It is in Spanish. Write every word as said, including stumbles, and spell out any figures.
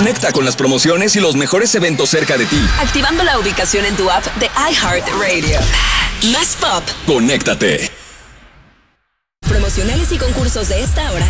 Conecta con las promociones y los mejores eventos cerca de ti. Activando la ubicación en tu app de iHeartRadio. Más pop. Conéctate. Promocionales y concursos de esta hora